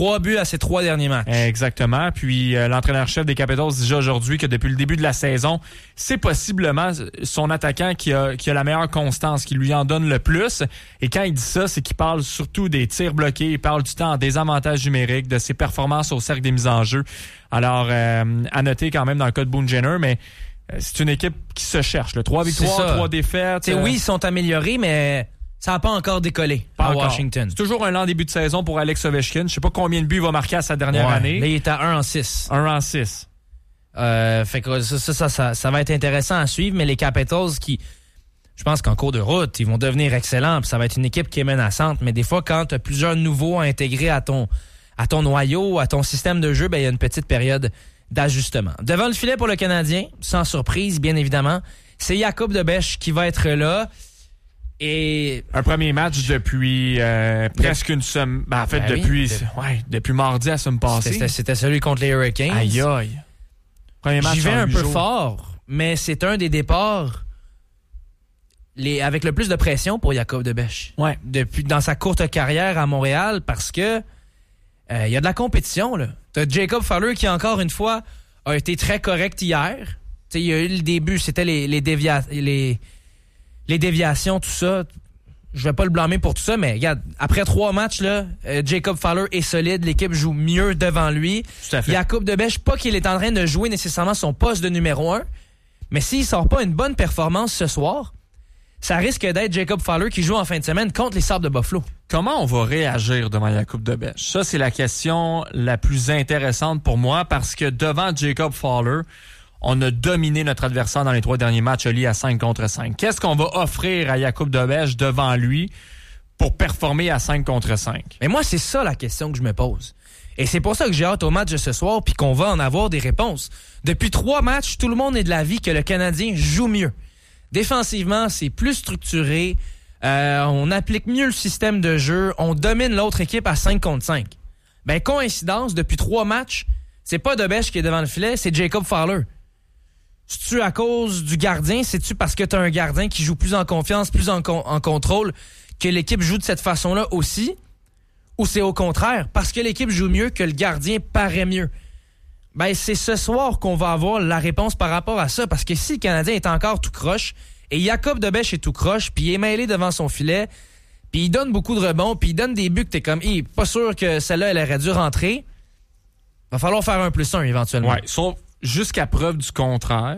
3 buts à ses 3 derniers matchs. Exactement. Puis l'entraîneur-chef des Capitals dit déjà aujourd'hui que depuis le début de la saison, c'est possiblement son attaquant qui a la meilleure constance, qui lui en donne le plus. Et quand il dit ça, c'est qu'il parle surtout des tirs bloqués, il parle du temps en désavantage numérique, de ses performances au cercle des mises en jeu. Alors, à noter quand même dans le cas de Boone Jenner, mais c'est une équipe qui se cherche. 3 victoires, 3 défaites. Oui, ils sont améliorés, mais ça n'a pas encore décollé à Washington. C'est toujours un lent début de saison pour Alex Ovechkin. Je sais pas combien de buts il va marquer à sa dernière année. Là, il est à 1-6. 1-6. Fait que ça va être intéressant à suivre, mais les Capitals qui, je pense qu'en cours de route, ils vont devenir excellents, puis ça va être une équipe qui est menaçante, mais des fois, quand tu as plusieurs nouveaux à intégrer à ton noyau, à ton système de jeu, il y a une petite période d'ajustement. Devant le filet pour le Canadien, sans surprise, bien évidemment, c'est Jakub de Bech qui va être là. Et un premier match depuis presque une semaine. En fait, depuis mardi à semaine passée. C'était celui contre les Hurricanes. Aïe aïe. Premier match. J'y vais un peu fort, mais c'est un des départs avec le plus de pression pour Jakub de Bech. Ouais. Dans sa courte carrière à Montréal, parce que il y a de la compétition, là. T'as Jacob Fowler qui, encore une fois, a été très correct hier. T'sais, il y a eu le début, c'était les déviations, tout ça. Je vais pas le blâmer pour tout ça, mais regarde, après 3 matchs, là, Jacob Fowler est solide, l'équipe joue mieux devant lui. Tout à fait. Jakub de Bech, pas qu'il est en train de jouer nécessairement son poste de numéro 1, mais s'il sort pas une bonne performance ce soir, ça risque d'être Jacob Fowler qui joue en fin de semaine contre les Sabres de Buffalo. Comment on va réagir devant Jakub de Bech? Ça, c'est la question la plus intéressante pour moi, parce que devant Jacob Fowler, on a dominé notre adversaire dans les 3 derniers matchs liés à 5 contre 5. Qu'est-ce qu'on va offrir à Jakub de Bech devant lui pour performer à 5 contre 5? Mais moi, c'est ça la question que je me pose. Et c'est pour ça que j'ai hâte au match de ce soir puis qu'on va en avoir des réponses. Depuis 3 matchs, tout le monde est de l'avis que le Canadien joue mieux. Défensivement, c'est plus structuré. On applique mieux le système de jeu. On domine l'autre équipe à 5 contre 5. Coïncidence, depuis 3 matchs, c'est pas de Bech qui est devant le filet, c'est Jacob Fowler. C'est-tu à cause du gardien? C'est-tu parce que t'as un gardien qui joue plus en confiance, plus en contrôle, que l'équipe joue de cette façon-là aussi? Ou c'est au contraire, parce que l'équipe joue mieux, que le gardien paraît mieux? C'est ce soir qu'on va avoir la réponse par rapport à ça, parce que si le Canadien est encore tout croche, et Jakub de Bech est tout croche, puis il est mêlé devant son filet, puis il donne beaucoup de rebonds, puis il donne des buts que t'es comme, pas sûr que celle-là, elle aurait dû rentrer, va falloir faire 1+1 éventuellement. Ouais, sauf jusqu'à preuve du contraire,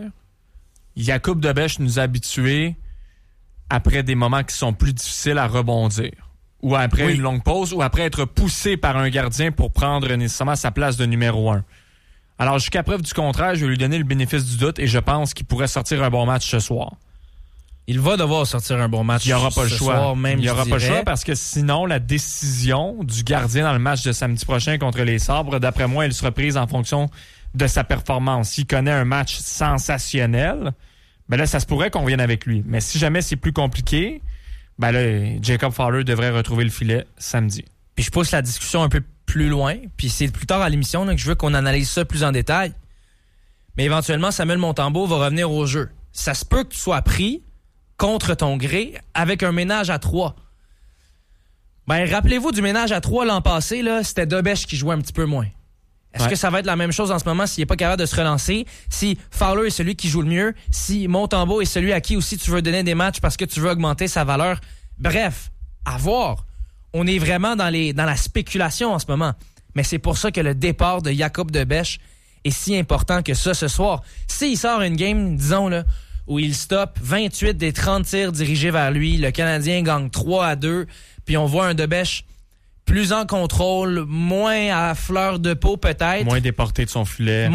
Jakub de Bech nous a habitués, après des moments qui sont plus difficiles, à rebondir. Ou après une longue pause, ou après être poussé par un gardien pour prendre nécessairement sa place de numéro 1. Alors, jusqu'à preuve du contraire, je vais lui donner le bénéfice du doute et je pense qu'il pourrait sortir un bon match ce soir. Il va devoir sortir un bon match. Il n'y aura pas le choix. Soir, même, il n'y aura pas le choix parce que sinon, la décision du gardien dans le match de samedi prochain contre les Sabres, d'après moi, elle sera prise en fonction de sa performance. S'il connaît un match sensationnel, là, ça se pourrait qu'on vienne avec lui. Mais si jamais c'est plus compliqué, là, Jacob Fowler devrait retrouver le filet samedi. Puis je pousse la discussion un peu plus loin, puis c'est plus tard à l'émission là, que je veux qu'on analyse ça plus en détail. Mais éventuellement, Samuel Montembeault va revenir au jeu. Ça se peut que tu sois pris contre ton gré avec un ménage à 3. Rappelez-vous du ménage à 3 l'an passé, là, c'était de Bech qui jouait un petit peu moins. Est-ce que ça va être la même chose en ce moment s'il n'est pas capable de se relancer? Si Fowler est celui qui joue le mieux? Si Montembeault est celui à qui aussi tu veux donner des matchs parce que tu veux augmenter sa valeur? Bref, à voir. On est vraiment dans la spéculation en ce moment. Mais c'est pour ça que le départ de Jakub de Bech est si important que ça ce soir. S'il sort une game, disons, là, où il stoppe 28 des 30 tirs dirigés vers lui, le Canadien gagne 3-2, puis on voit un de Bech plus en contrôle, moins à fleur de peau peut-être. Moins déporté de son filet.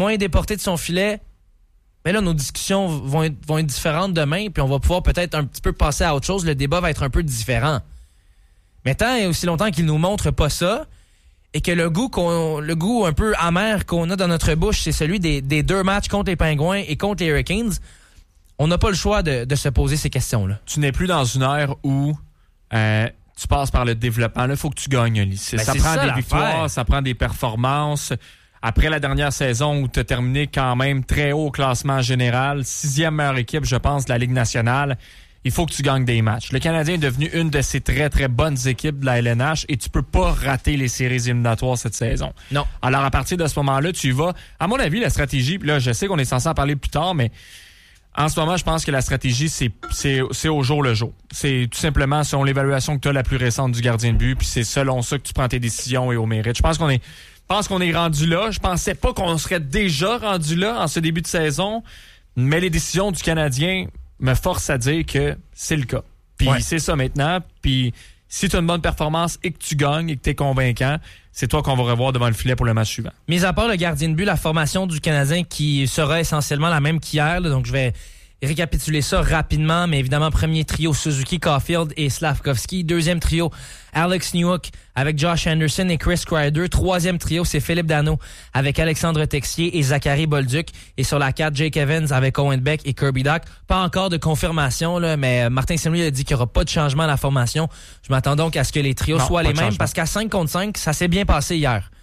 Mais là, nos discussions vont être différentes demain, puis on va pouvoir peut-être un petit peu passer à autre chose. Le débat va être un peu différent. Mais tant et aussi longtemps qu'il nous montre pas ça, et que le goût un peu amer qu'on a dans notre bouche, c'est celui des 2 matchs contre les Pingouins et contre les Hurricanes, on n'a pas le choix de se poser ces questions-là. Tu n'es plus dans une ère où tu passes par le développement. Là, il faut que tu gagnes. Ça prend des victoires, ça prend des performances. Après la dernière saison où tu as terminé quand même très haut au classement général, 6e meilleure équipe, je pense, de la Ligue nationale, il faut que tu gagnes des matchs. Le Canadien est devenu une de ces très, très bonnes équipes de la LNH et tu peux pas rater les séries éliminatoires cette saison. Non. Alors, à partir de ce moment-là, tu y vas. À mon avis, la stratégie, là, je sais qu'on est censé en parler plus tard, mais en ce moment, je pense que la stratégie, c'est au jour le jour. C'est tout simplement selon l'évaluation que tu as la plus récente du gardien de but, puis c'est selon ça que tu prends tes décisions et au mérite. Je pense qu'on est rendu là. Je pensais pas qu'on serait déjà rendu là en ce début de saison, mais les décisions du Canadien me forcent à dire que c'est le cas. Puis c'est ça maintenant. Puis si tu as une bonne performance et que tu gagnes et que tu es convaincant, c'est toi qu'on va revoir devant le filet pour le match suivant. Mis à part le gardien de but, la formation du Canadien qui sera essentiellement la même qu'hier, là, donc je vais récapituler ça rapidement, mais évidemment, premier trio, Suzuki, Caulfield et Slavkovski. Deuxième trio, Alex Newhook avec Josh Anderson et Chris Kreider. Troisième trio, c'est Philippe Danault avec Alexandre Texier et Zachary Bolduc. Et sur la 4, Jake Evans avec Owen Beck et Kirby Dach. Pas encore de confirmation, là, mais Martin Saint-Louis a dit qu'il n'y aura pas de changement à la formation. Je m'attends donc à ce que les trios soient les mêmes, parce qu'à 5 contre 5, ça s'est bien passé hier.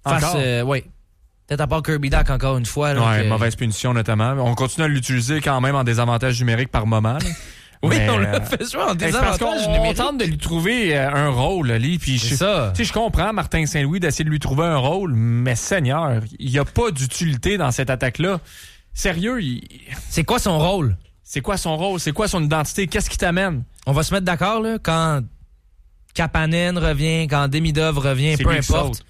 Oui. Peut-être à part Kirby Dach encore une fois. Oui, mauvaise punition notamment. On continue à l'utiliser quand même en désavantage numérique par moment. Oui, on l'a fait jouer en désavantage numérique. On tente de lui trouver un rôle, Ali. Puis je comprends Martin Saint-Louis d'essayer de lui trouver un rôle, mais Seigneur, il n'y a pas d'utilité dans cette attaque-là. Sérieux, c'est quoi son rôle? C'est quoi son rôle? C'est quoi son identité? Qu'est-ce qui t'amène? On va se mettre d'accord, là, quand Kapanen revient, quand Demidov revient, peu importe.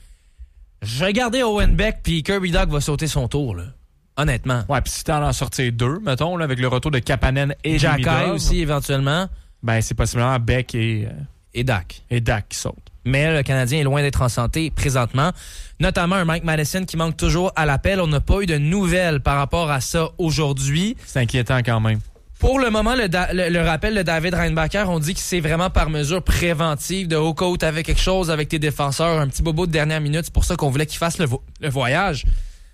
Je vais garder Owen Beck, puis Kirby Dach va sauter son tour, là. Honnêtement. Ouais, puis si t'en en sortir 2, mettons, là, avec le retour de Kapanen et Jacky Demidov aussi, éventuellement. Ben, c'est possiblement Beck et Dach. Et Dach qui sautent. Mais le Canadien est loin d'être en santé présentement. Notamment un Mike Madison qui manque toujours à l'appel. On n'a pas eu de nouvelles par rapport à ça aujourd'hui. C'est inquiétant quand même. Pour le moment, le rappel de David Reinbacher, on dit que c'est vraiment par mesure préventive de haut côte avec quelque chose avec tes défenseurs, un petit bobo de dernière minute. C'est pour ça qu'on voulait qu'il fasse le voyage.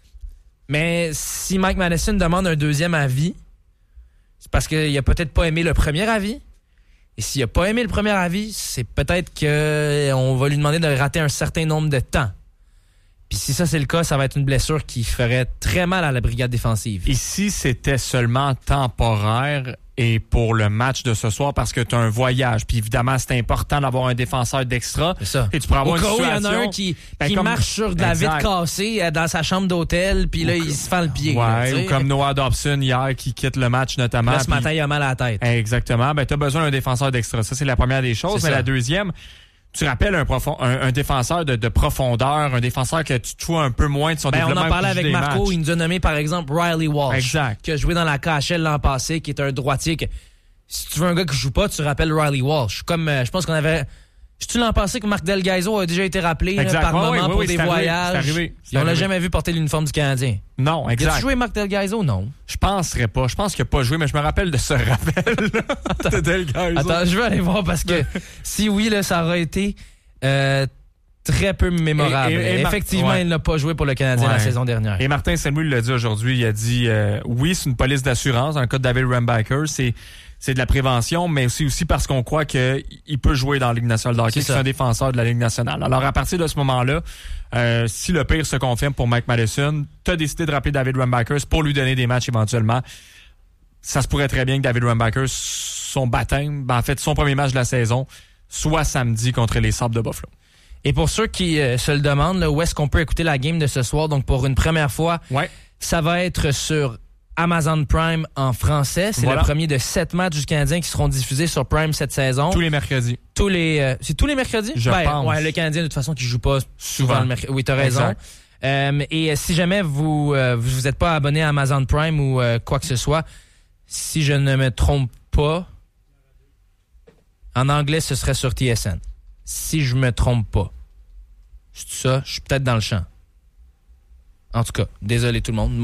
Mais si Mike Madison demande un deuxième avis, c'est parce qu'il a peut-être pas aimé le premier avis. Et s'il a pas aimé le premier avis, c'est peut-être qu'on va lui demander de rater un certain nombre de temps. Puis si ça, c'est le cas, ça va être une blessure qui ferait très mal à la brigade défensive. Et si c'était seulement temporaire et pour le match de ce soir, parce que tu as un voyage, puis évidemment, c'est important d'avoir un défenseur d'extra. C'est ça. Et tu pourrais avoir au une cas où situation... il y en a un qui marche sur de la vitre cassée dans sa chambre d'hôtel, puis là, il se fend le pied. Ouais, là, ou comme Noah Dobson hier qui quitte le match notamment. Là, ce matin, il a mal à la tête. Exactement. Ben, tu as besoin d'un défenseur d'extra. Ça, c'est la première des choses. Mais la deuxième... Tu rappelles un défenseur de profondeur, un défenseur que tu te fous un peu moins de son développement. On en parlait avec Marco, matchs. Il nous a nommé par exemple Riley Walsh, exact. Qui a joué dans la KHL l'an passé, qui est un droitier. Si tu veux un gars qui joue pas, tu rappelles Riley Walsh. Comme je pense qu'on avait... Tu l'an passé que Marc Del Gaizo a déjà été rappelé là, par moment pour des voyages. On l'a jamais vu porter l'uniforme du Canadien. Non, exact. As-tu joué Marc Del Gaizo? Non. Je penserais pas. Je pense qu'il n'a pas joué, mais je me rappelle de ce rappel de Del Gaizo. Attends, je vais aller voir parce que si oui, là, ça aurait été très peu mémorable. Et effectivement, il n'a pas joué pour le Canadien la saison dernière. Et Martin Saint-Louis l'a dit aujourd'hui. Il a dit oui, c'est une police d'assurance. Dans le cas de David Reinbacher, c'est de la prévention, mais aussi parce qu'on croit qu'il peut jouer dans la Ligue nationale de hockey, c'est un défenseur de la Ligue nationale. Alors, à partir de ce moment-là, si le pire se confirme pour Mike Madison, tu as décidé de rappeler David Reinbacher pour lui donner des matchs éventuellement. Ça se pourrait très bien que David Reinbacher, son baptême, son premier match de la saison, soit samedi contre les Sabres de Buffalo. Et pour ceux qui se le demandent, là, où est-ce qu'on peut écouter la game de ce soir? Donc, pour une première fois, ça va être sur Amazon Prime en français. C'est le premier de 7 matchs du Canadien qui seront diffusés sur Prime cette saison. Tous les mercredis. C'est tous les mercredis? Je pense. Ouais, le Canadien, de toute façon, qui joue pas souvent le mercredi. Oui, t'as raison. Et si jamais vous êtes pas abonné à Amazon Prime ou quoi que ce soit, si je ne me trompe pas, en anglais, ce serait sur TSN. Si je me trompe pas. C'est ça? Je suis peut-être dans le champ. En tout cas, désolé tout le monde,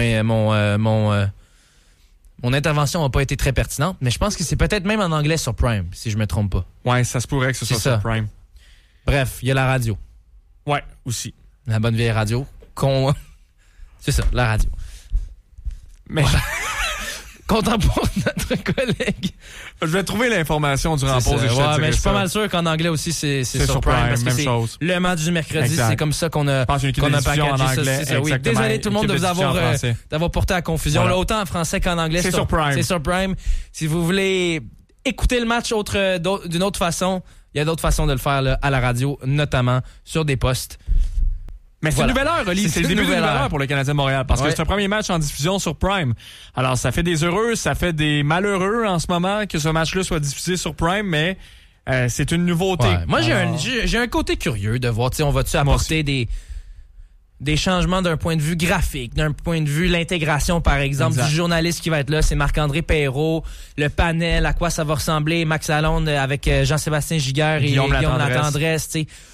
mon intervention n'a pas été très pertinente, mais je pense que c'est peut-être même en anglais sur Prime, si je me trompe pas. Ouais, ça se pourrait que ce soit sur Prime. Bref, il y a la radio. Ouais, aussi. La bonne vieille radio. C'est ça, la radio. Mais... Content pour notre collègue. Je vais trouver l'information durant pause. Mais je suis pas mal sûr qu'en anglais aussi, c'est sur Prime. Parce que chose. Le match du mercredi, c'est comme ça qu'on a packagé ça. Oui. Désolé tout le monde de vous d'avoir porté à confusion. Là, autant en français qu'en anglais. C'est sur Prime. C'est sur Prime. Si vous voulez écouter le match d'une autre façon, il y a d'autres façons de le faire là, à la radio, notamment sur des postes. Mais c'est une nouvelle heure, Oli. C'est le début d'une nouvelle heure pour le Canadien de Montréal parce que c'est un premier match en diffusion sur Prime. Alors, ça fait des heureux, ça fait des malheureux en ce moment que ce match-là soit diffusé sur Prime, mais c'est une nouveauté. Ouais. Moi, j'ai un côté curieux de voir, on va-tu apporter des changements d'un point de vue graphique, d'un point de vue l'intégration, par exemple, du journaliste qui va être là, c'est Marc-André Perrault, le panel, à quoi ça va ressembler, Max Lalonde avec Jean-Sébastien Giguère et Guillaume Latendresse.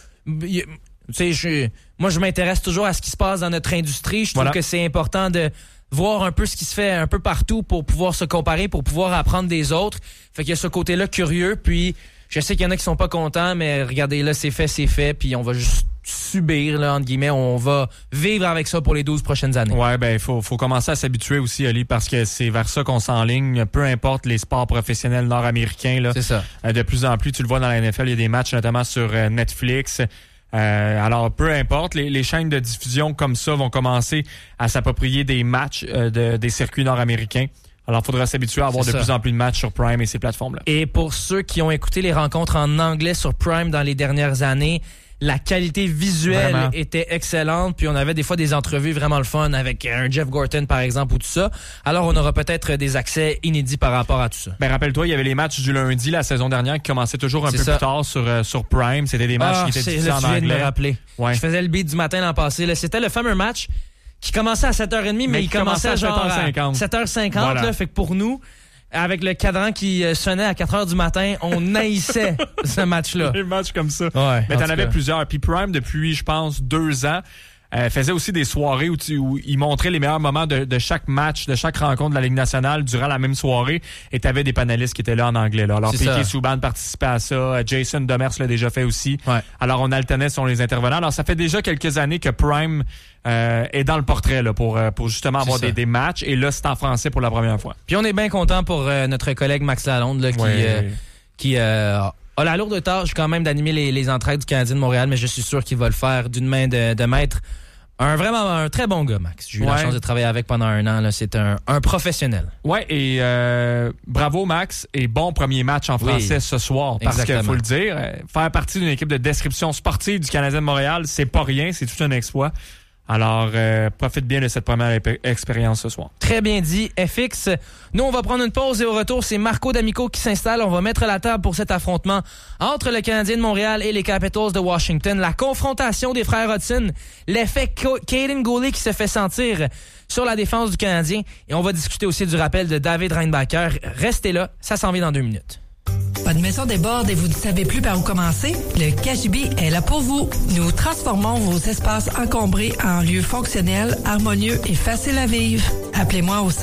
Moi, je m'intéresse toujours à ce qui se passe dans notre industrie. Je trouve que c'est important de voir un peu ce qui se fait un peu partout pour pouvoir se comparer, pour pouvoir apprendre des autres. Fait qu'il y a ce côté-là curieux, puis je sais qu'il y en a qui sont pas contents, mais regardez, là, c'est fait, puis on va juste subir, là, entre guillemets, on va vivre avec ça pour les 12 prochaines années. Ouais, ben, faut commencer à s'habituer aussi, Oli, parce que c'est vers ça qu'on s'enligne, peu importe les sports professionnels nord-américains, là. C'est ça. De plus en plus, tu le vois dans la NFL, il y a des matchs notamment sur Netflix. Alors, peu importe, les chaînes de diffusion comme ça vont commencer à s'approprier des matchs des circuits nord-américains. Alors, il faudra s'habituer à avoir de plus en plus de matchs sur Prime et ces plateformes-là. Et pour ceux qui ont écouté les rencontres en anglais sur Prime dans les dernières années, la qualité visuelle était excellente, puis on avait des fois des entrevues vraiment le fun avec un Jeff Gorton, par exemple, ou tout ça. Alors, on aura peut-être des accès inédits par rapport à tout ça. Ben, rappelle-toi, il y avait les matchs du lundi la saison dernière qui commençaient toujours un peu plus tard sur Prime. C'était des matchs qui étaient diffusés en anglais. Je viens de me rappeler. Ouais. Je faisais le beat du matin l'an passé. Là. C'était le fameux match qui commençait à 7h30, mais il commençait à genre 7h50. Voilà. Là, fait que pour nous, avec le cadran qui sonnait à 4h du matin, on haïssait ce match-là. Des matchs comme ça. Ouais, mais t'en avais plusieurs. Puis Prime, depuis, je pense, 2 ans, faisait aussi des soirées où il montrait les meilleurs moments de chaque match, de chaque rencontre de la Ligue nationale durant la même soirée. Et t'avais des panélistes qui étaient là en anglais. Là. Alors, Piquet Souban participait à ça. Jason Demers l'a déjà fait aussi. Ouais. Alors, on alternait sur les intervenants. Alors, ça fait déjà quelques années que Prime est dans le portrait là, pour justement avoir des matchs. Et là, c'est en français pour la première fois. Puis on est bien content pour notre collègue Max Lalonde là, qui a la lourde tâche quand même d'animer les entrailles du Canadien de Montréal, mais je suis sûr qu'il va le faire d'une main de maître. Vraiment un très bon gars, Max. J'ai eu la chance de travailler avec pendant 1 an. Là. C'est un professionnel. Ouais, et bravo Max, et bon premier match en français ce soir. Parce qu'il faut le dire, faire partie d'une équipe de description sportive du Canadien de Montréal, c'est pas rien, c'est tout un exploit. Alors, profite bien de cette première expérience ce soir. Très bien dit, FX. Nous, on va prendre une pause et au retour, c'est Marco D'Amico qui s'installe. On va mettre la table pour cet affrontement entre le Canadien de Montréal et les Capitals de Washington. La confrontation des frères Hudson, l'effet Caden Goulet qui se fait sentir sur la défense du Canadien. Et on va discuter aussi du rappel de David Reinbacher. Restez là, ça s'en vient dans 2 minutes. Votre maison déborde et vous ne savez plus par où commencer? Le KGB est là pour vous. Nous transformons vos espaces encombrés en lieux fonctionnels, harmonieux et faciles à vivre. Appelez-moi au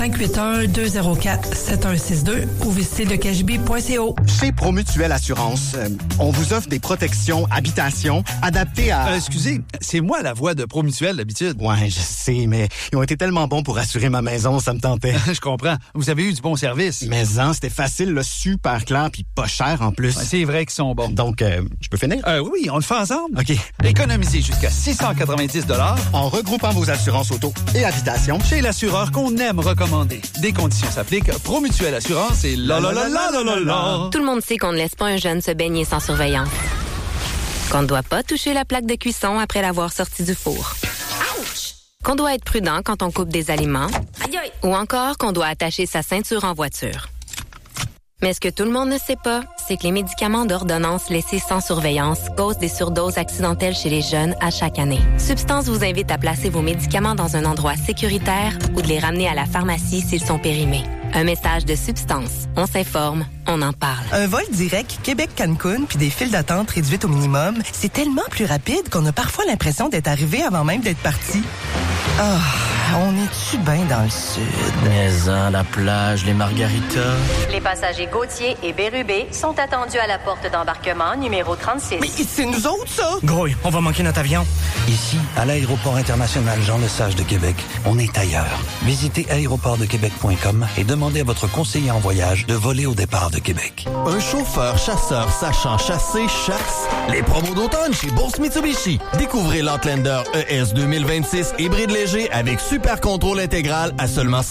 581-204-7162 ou visitez lekgb.co. Chez Promutuelle Assurance, on vous offre des protections habitation adaptées à... Excusez, c'est moi la voix de Promutuelle d'habitude. Ouais, je sais, mais ils ont été tellement bons pour assurer ma maison, ça me tentait. Je comprends. Vous avez eu du bon service. Mais c'était facile, là, super clair, puis pas cher en plus. Ouais, c'est vrai qu'ils sont bons. Donc, je peux finir? Oui, on le fait ensemble. OK. Économisez jusqu'à 690 $ en regroupant vos assurances auto et habitation chez l'assureur qu'on aime recommander. Des conditions s'appliquent. Promutuelle Assurance et la. Tout le monde sait qu'on ne laisse pas un jeune se baigner sans surveillance. Qu'on ne doit pas toucher la plaque de cuisson après l'avoir sorti du four. Ouch! Qu'on doit être prudent quand on coupe des aliments. Aïe aïe! Ou encore qu'on doit attacher sa ceinture en voiture. Mais ce que tout le monde ne sait pas, c'est que les médicaments d'ordonnance laissés sans surveillance causent des surdoses accidentelles chez les jeunes à chaque année. Substance vous invite à placer vos médicaments dans un endroit sécuritaire ou de les ramener à la pharmacie s'ils sont périmés. Un message de Substance. On s'informe, on en parle. Un vol direct Québec-Cancun puis des files d'attente réduites au minimum, c'est tellement plus rapide qu'on a parfois l'impression d'être arrivé avant même d'être parti. Ah, on est-tu bien dans le sud? Mais la plage, les margaritas... Les passagers Gauthier et Bérubé sont attendus à la porte d'embarquement numéro 36. Mais c'est nous autres, ça? Grouille, on va manquer notre avion. Ici, à l'aéroport international Jean-Lesage de Québec, on est ailleurs. Visitez aéroportdequebec.com et demandez à votre conseiller en voyage de voler au départ de Québec. Un chauffeur chasseur sachant chasser chasse. Les promos d'automne chez Bourse Mitsubishi. Découvrez l'Outlander ES 2026 hybride léger avec super contrôle intégral à seulement